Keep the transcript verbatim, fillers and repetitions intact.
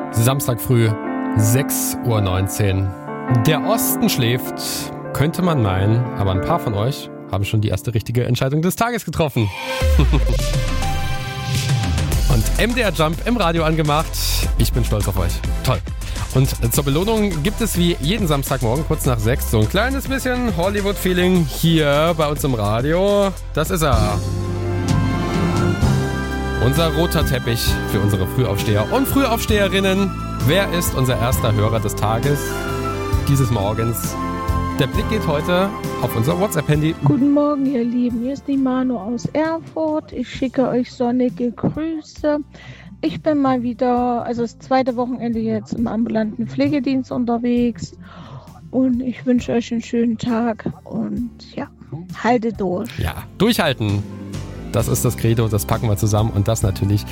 Samstag früh, sechs Uhr neunzehn. Der Osten schläft, könnte man meinen, aber ein paar von euch haben schon die erste richtige Entscheidung des Tages getroffen. Und M D R Jump im Radio angemacht. Ich bin stolz auf euch. Toll. Und zur Belohnung gibt es wie jeden Samstagmorgen kurz nach sechs so ein kleines bisschen Hollywood-Feeling hier bei uns im Radio. Das ist er. Unser roter Teppich für unsere Frühaufsteher und Frühaufsteherinnen. Wer ist unser erster Hörer des Tages, dieses Morgens? Der Blick geht heute auf unser WhatsApp-Handy. Guten Morgen, ihr Lieben. Hier ist die Manu aus Erfurt. Ich schicke euch sonnige Grüße. Ich bin mal wieder, also das zweite Wochenende jetzt im ambulanten Pflegedienst unterwegs. Und ich wünsche euch einen schönen Tag. Und ja, haltet durch. Ja, durchhalten. Das ist das Credo, das packen wir zusammen und das natürlich